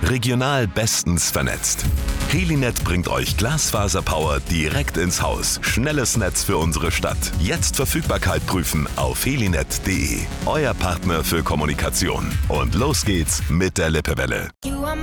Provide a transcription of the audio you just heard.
Regional bestens vernetzt. Helinet bringt euch Glasfaserpower direkt ins Haus. Schnelles Netz für unsere Stadt. Jetzt Verfügbarkeit prüfen auf helinet.de. Euer Partner für Kommunikation. Und los geht's mit der Lippewelle.